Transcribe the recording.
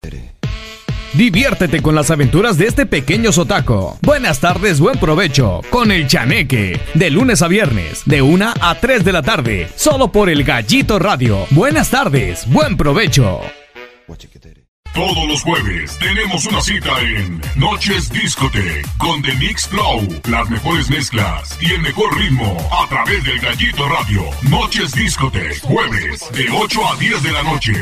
Diviértete con las aventuras de este pequeño sotaco. Buenas tardes, buen provecho con el Chaneque. De lunes a viernes, de 1 a 3 de la tarde. Solo por el Gallito Radio. Buenas tardes, buen provecho. Todos los jueves tenemos una cita en Noches Discote con The Mix Flow. Las mejores mezclas y el mejor ritmo a través del Gallito Radio. Noches Discote, jueves de 8 a 10 de la noche.